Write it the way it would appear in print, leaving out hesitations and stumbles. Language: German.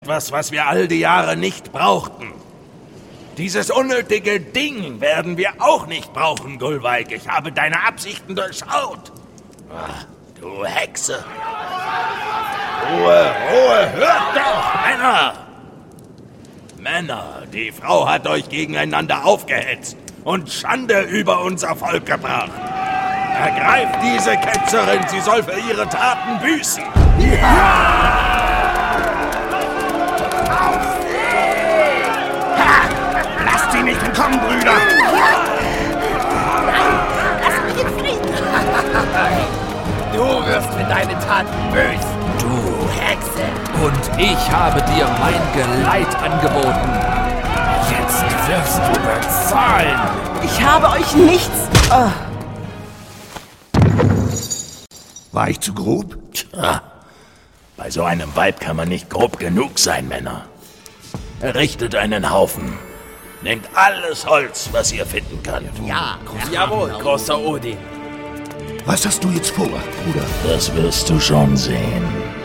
Etwas, was wir all die Jahre nicht brauchten. Dieses unnötige Ding werden wir auch nicht brauchen, Gulweig. Ich habe deine Absichten durchschaut. Ach, du Hexe. Ruhe, hört doch, Männer! Männer, die Frau hat euch gegeneinander aufgehetzt und Schande über unser Volk gebracht. Ergreift diese Ketzerin, sie soll für ihre Taten büßen. Ja! Lasst sie nicht entkommen, Brüder! Nein, lass mich in Frieden! Du wirst für deine Taten büßen, du Hexe! Und ich habe dir mein Geleit angeboten. Jetzt wirst du bezahlen! Ich habe euch nichts... War ich zu grob? Tja, bei so einem Weib kann man nicht grob genug sein, Männer. Errichtet einen Haufen. Nehmt alles Holz, was ihr finden könnt. Ja, Jawohl, großer Odin. Was hast du jetzt vor, Bruder? Das wirst du schon sehen.